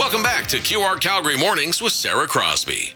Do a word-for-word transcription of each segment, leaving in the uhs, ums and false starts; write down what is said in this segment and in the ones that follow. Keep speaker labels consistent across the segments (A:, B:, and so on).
A: Welcome back to Q R Calgary Mornings with Sarah Crosby.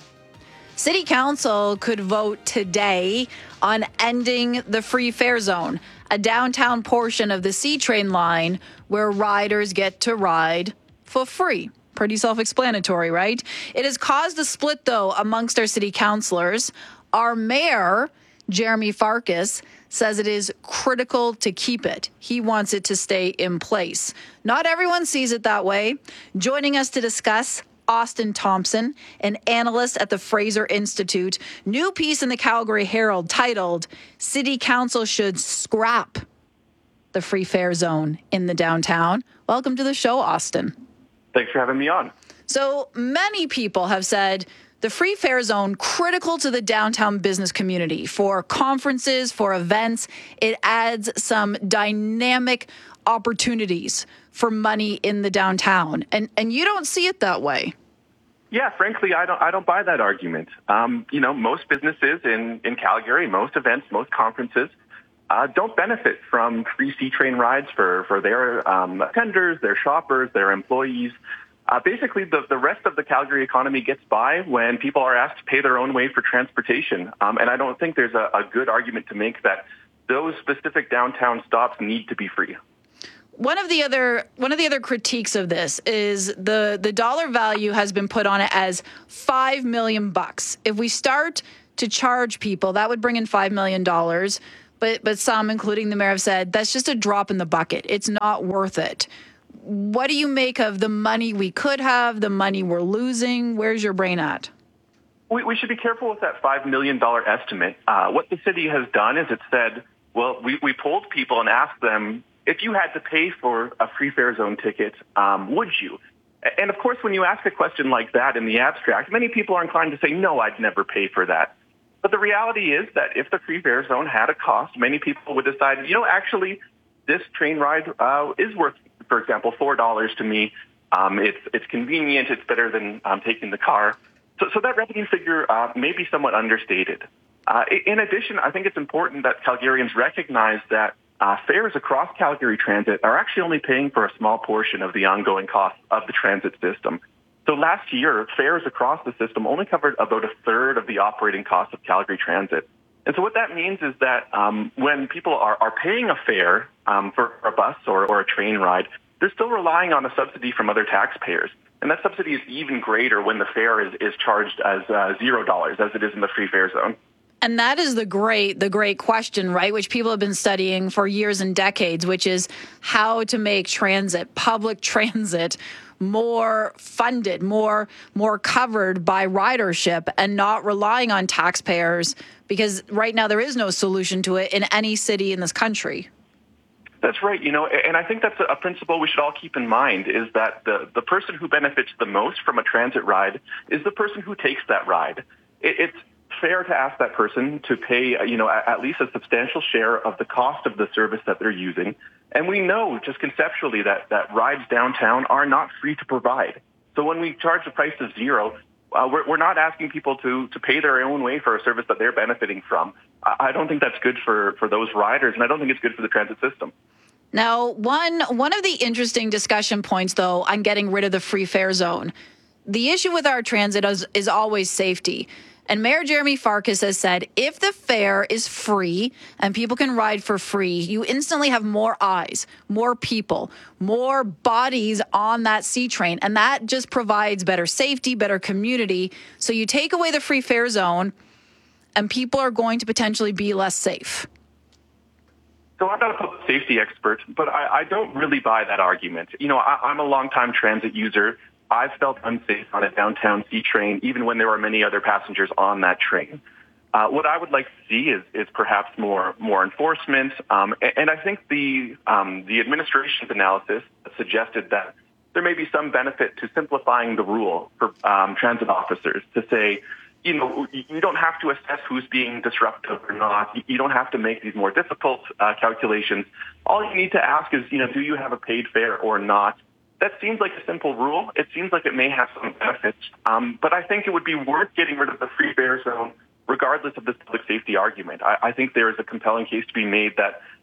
B: City Council could vote today on ending the free fare zone, a downtown portion of the C-Train line where riders get to ride for free. Pretty self-explanatory, right? It has caused a split, though, amongst our city councillors. Our mayor, Jeremy Farkas, says it is critical to keep it. He wants it to stay in place. Not everyone sees it that way. Joining us to discuss, Austin Thompson, an analyst at the Fraser Institute. New piece in the Calgary Herald titled, City Council Should Scrap the Free Fare Zone in the Downtown. Welcome to the show, Austin.
C: Thanks for having me on.
B: So many people have said the free fare zone critical to the downtown business community for conferences, for events. It adds some dynamic opportunities for money in the downtown. And and you don't see it that way.
C: Yeah, frankly, I don't I don't buy that argument. Um, you know, most businesses in, in Calgary, most events, most conferences uh, don't benefit from free C-Train rides for, for their um, attenders, their shoppers, their employees. Uh, basically, the, the rest of the Calgary economy gets by when people are asked to pay their own way for transportation. Um, and I don't think there's a, a good argument to make that those specific downtown stops need to be free.
B: One of the other one of the other critiques of this is the the dollar value has been put on it as five million bucks. If we start to charge people, that would bring in five million dollars. But but some, including the mayor, have said that's just a drop in the bucket. It's not worth it. What do you make of the money we could have, the money we're losing? Where's your brain at?
C: We, we should be careful with that five million dollars estimate. Uh, what the city has done is it said, well, we, we polled people and asked them, if you had to pay for a free fare zone ticket, um, would you? And of course, when you ask a question like that in the abstract, many people are inclined to say, no, I'd never pay for that. But the reality is that if the free fare zone had a cost, many people would decide, you know, actually, this train ride uh, is worth, for example, four dollars to me. Um, it's it's convenient. It's better than um, taking the car. So, so that revenue figure uh, may be somewhat understated. Uh, in addition, I think it's important that Calgarians recognize that Uh, fares across Calgary Transit are actually only paying for a small portion of the ongoing costs of the transit system. So last year, fares across the system only covered about a third of the operating costs of Calgary Transit. And so what that means is that um, when people are, are paying a fare um, for a bus or, or a train ride, they're still relying on a subsidy from other taxpayers. And that subsidy is even greater when the fare is, is charged as uh, zero dollars, as it is in the free fare zone.
B: And that is the great, the great question, right? Which people have been studying for years and decades, which is how to make transit, public transit, more funded, more, more covered by ridership and not relying on taxpayers, because right now there is no solution to it in any city in this country.
C: That's right. You know, and I think that's a principle we should all keep in mind is that the, the person who benefits the most from a transit ride is the person who takes that ride. It, it's fair to ask that person to pay, you know, at least a substantial share of the cost of the service that they're using. And we know just conceptually that, that rides downtown are not free to provide. So when we charge the price of zero, uh, we're, we're not asking people to, to pay their own way for a service that they're benefiting from. I don't think that's good for, for those riders, and I don't think it's good for the transit system.
B: Now, one, one of the interesting discussion points, though, on getting rid of the free fare zone, the issue with our transit is, is always safety. And Mayor Jeremy Farkas has said, if the fare is free and people can ride for free, you instantly have more eyes, more people, more bodies on that C-Train. And that just provides better safety, better community. So you take away the free fare zone and people are going to potentially be less safe.
C: So I'm not a public safety expert, but I, I don't really buy that argument. You know, I, I'm a longtime transit user. I've felt unsafe on a downtown C-Train, even when there were many other passengers on that train. Uh, what I would like to see is, is perhaps more more enforcement, um, and, and I think the um, the administration's analysis suggested that there may be some benefit to simplifying the rule for um, transit officers to say, you know, you don't have to assess who's being disruptive or not. You don't have to make these more difficult uh, calculations. All you need to ask is, you know, do you have a paid fare or not? That seems like a simple rule. It seems like it may have some benefits, um, but I think it would be worth getting rid of the free fare zone regardless of this public safety argument. I, I think there is a compelling case to be made that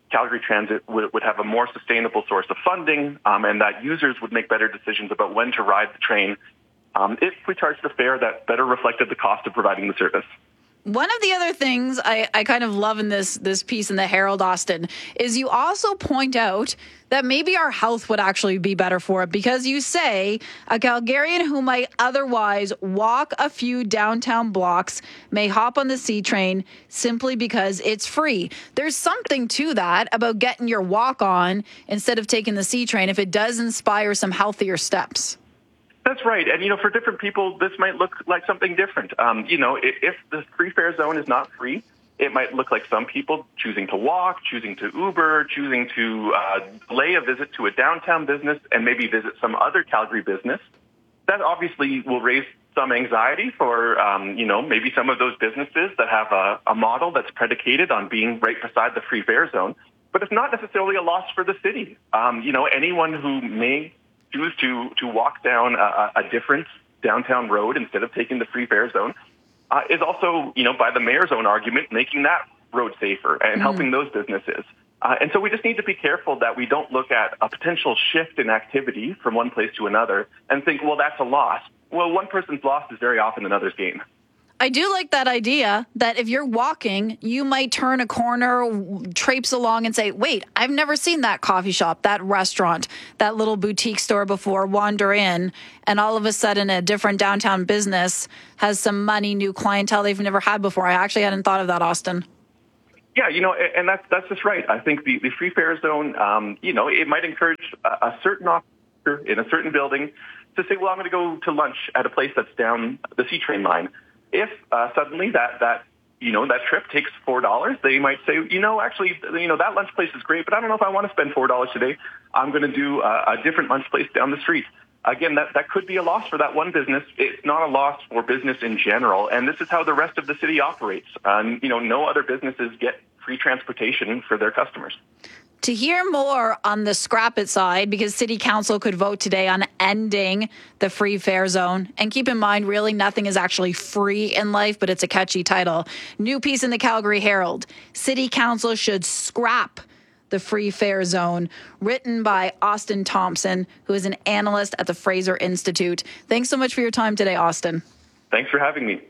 C: Calgary Transit would, would have a more sustainable source of funding, um, and that users would make better decisions about when to ride the train um, if we charged a fare that better reflected the cost of providing the service.
B: One of the other things I, I kind of love in this this piece in the Herald, Austin, is you also point out that maybe our health would actually be better for it, because you say a Calgarian who might otherwise walk a few downtown blocks may hop on the C train simply because it's free. There's something to that about getting your walk on instead of taking the C train if it does inspire some healthier steps.
C: That's right. And, you know, for different people, this might look like something different. Um, you know, if, if the free fare zone is not free, it might look like some people choosing to walk, choosing to Uber, choosing to uh, delay a visit to a downtown business and maybe visit some other Calgary business. That obviously will raise some anxiety for, um, you know, maybe some of those businesses that have a, a model that's predicated on being right beside the free fare zone. But it's not necessarily a loss for the city. Um, you know, anyone who may choose to, to walk down a, a different downtown road instead of taking the free fare zone uh, is also, you know, by the mayor's own argument, making that road safer and mm. helping those businesses. Uh, and so we just need to be careful that we don't look at a potential shift in activity from one place to another and think, well, that's a loss. Well, one person's loss is very often another's gain.
B: I do like that idea that if you're walking, you might turn a corner, traipse along and say, wait, I've never seen that coffee shop, that restaurant, that little boutique store before, wander in, and all of a sudden a different downtown business has some money, new clientele they've never had before. I actually hadn't thought of that, Austin.
C: Yeah, you know, and that's that's just right. I think the, the free fare zone, um, you know, it might encourage a, a certain officer in a certain building to say, well, I'm going to go to lunch at a place that's down the C train line. If uh, suddenly that, that, you know, that trip takes four dollars, they might say, you know, actually, you know, that lunch place is great, but I don't know if I want to spend four dollars today. I'm going to do a, a different lunch place down the street. Again, that, that could be a loss for that one business. It's not a loss for business in general, and this is how the rest of the city operates. Um, you know, no other businesses get free transportation for their customers.
B: To hear more on the scrap it side, because City Council could vote today on ending the free fare zone. And keep in mind, really nothing is actually free in life, but it's a catchy title. New piece in the Calgary Herald. City Council should scrap the free fare zone, written by Austin Thompson, who is an analyst at the Fraser Institute. Thanks so much for your time today, Austin.
C: Thanks for having me.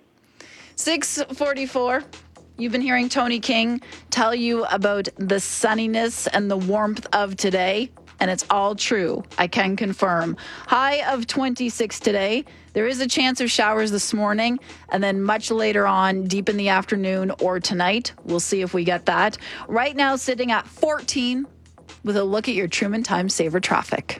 B: six forty-four. You've been hearing Tony King tell you about the sunniness and the warmth of today, and it's all true. I can confirm. High of twenty-six today. There is a chance of showers this morning, and then much later on, deep in the afternoon or tonight. We'll see if we get that. Right now, sitting at fourteen with a look at your Truman Time Saver traffic.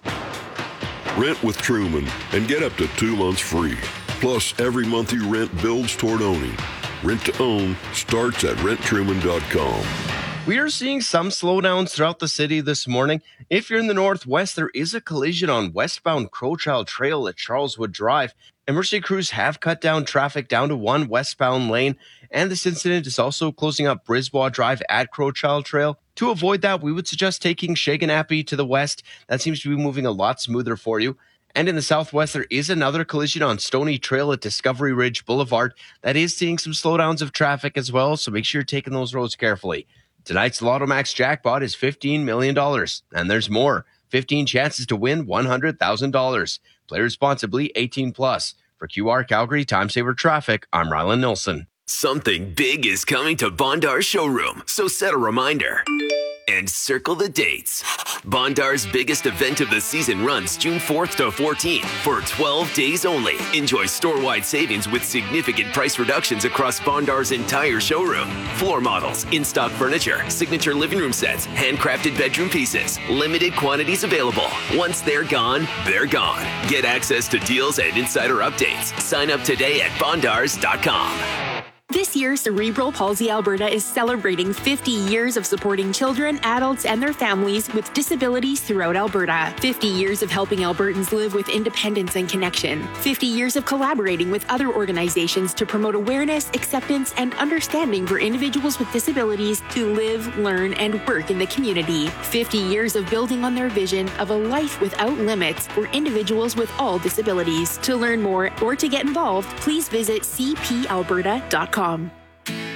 D: Rent with Truman and get up to two months free. Plus, every month you rent builds toward owning. Rent to own starts at rent truman dot com.
E: We are seeing some slowdowns throughout the city this morning. If you're in the northwest, there is a collision on westbound Crowchild Trail at Charleswood Drive. Emergency crews have cut down traffic down to one westbound lane, and this incident is also closing up Brisbois Drive at Crowchild Trail. To avoid that, we would suggest taking Shaganappi to the west. That seems to be moving a lot smoother for you. And in the southwest, there is another collision on Stony Trail at Discovery Ridge Boulevard. That is seeing some slowdowns of traffic as well, so make sure you're taking those roads carefully. Tonight's Lotto Max jackpot is fifteen million dollars, and there's more. fifteen chances to win one hundred thousand dollars. Play responsibly, eighteen plus. For Q R Calgary Time Saver Traffic, I'm Rylan Nilsson.
F: Something big is coming to Bondar's showroom, so set a reminder and circle the dates. Bondar's biggest event of the season runs June fourth to fourteenth for twelve days only. Enjoy store-wide savings with significant price reductions across Bondar's entire showroom. Floor models, in-stock furniture, signature living room sets, handcrafted bedroom pieces. Limited quantities available. Once they're gone, they're gone. Get access to deals and insider updates. Sign up today at bondars dot com.
G: This year, Cerebral Palsy Alberta is celebrating fifty years of supporting children, adults, and their families with disabilities throughout Alberta. fifty years of helping Albertans live with independence and connection. fifty years of collaborating with other organizations to promote awareness, acceptance, and understanding for individuals with disabilities to live, learn, and work in the community. fifty years of building on their vision of a life without limits for individuals with all disabilities. To learn more or to get involved, please visit c p alberta dot com.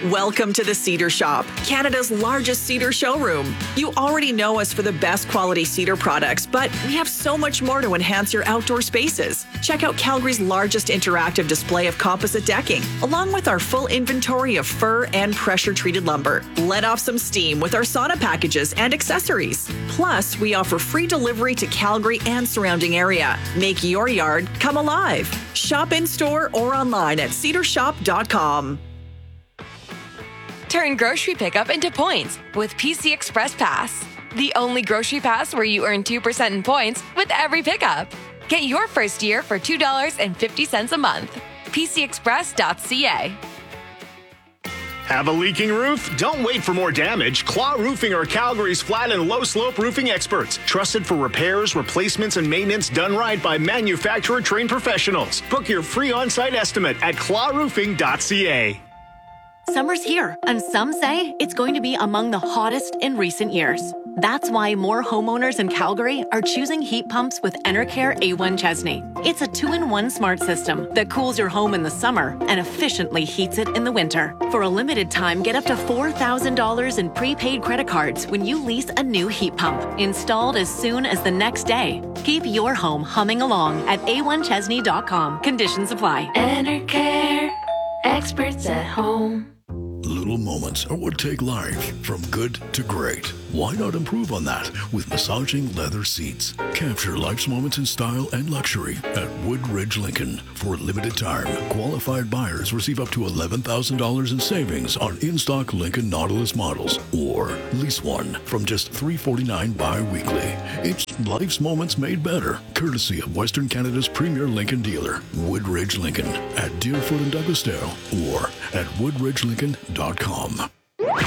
H: Welcome to the Cedar Shop, Canada's largest cedar showroom. You already know us for the best quality cedar products, but we have so much more to enhance your outdoor spaces. Check out Calgary's largest interactive display of composite decking, along with our full inventory of fir and pressure-treated lumber. Let off some steam with our sauna packages and accessories. Plus, we offer free delivery to Calgary and surrounding area. Make your yard come alive. Shop in-store or online at cedar shop dot com.
I: Turn grocery pickup into points with P C Express Pass. The only grocery pass where you earn two percent in points with every pickup. Get your first year for two dollars and fifty cents a month. P C express dot c a.
J: Have a leaking roof? Don't wait for more damage. Claw Roofing are Calgary's flat and low slope roofing experts. Trusted for repairs, replacements, and maintenance done right by manufacturer trained professionals. Book your free on-site estimate at claw roofing dot c a.
K: Summer's here, and some say it's going to be among the hottest in recent years. That's why more homeowners in Calgary are choosing heat pumps with Enercare A one Chesney. It's a two-in-one smart system that cools your home in the summer and efficiently heats it in the winter. For a limited time, get up to four thousand dollars in prepaid credit cards when you lease a new heat pump, installed as soon as the next day. Keep your home humming along at a one chesney dot com. Conditions apply.
L: Enercare, experts at home.
M: Little moments are what take life from good to great. Why not improve on that with massaging leather seats? Capture life's moments in style and luxury at Woodridge Lincoln. For a limited time, qualified buyers receive up to eleven thousand dollars in savings on in-stock Lincoln Nautilus models, or lease one from just three forty-nine bi-weekly. It's life's moments made better, courtesy of Western Canada's premier Lincoln dealer, Woodridge Lincoln, at Deerfoot and Douglasdale, or at woodridge lincoln dot com.